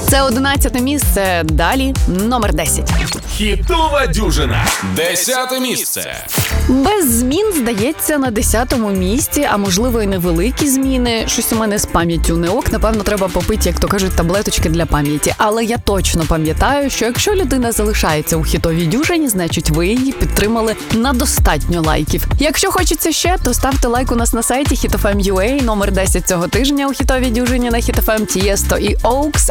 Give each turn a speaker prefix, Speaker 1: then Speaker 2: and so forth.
Speaker 1: Це 11 місце. Далі номер 10.
Speaker 2: Хітова дюжина. 10 місце.
Speaker 1: Без змін, здається, на 10-му місці, а можливо і невеликі зміни. Щось у мене з пам'яттю не ок. Напевно, треба попити, як то кажуть, таблеточки для пам'яті. Але я точно пам'ятаю, що якщо людина залишається у хітовій дюжині, значить ви її підтримали на достатньо лайків. Якщо хочеться ще, то ставте лайк у нас на сайті HitFM.ua. Номер 10 цього тижня у хітовій дюжині на HitFM Тієсто і Оукс.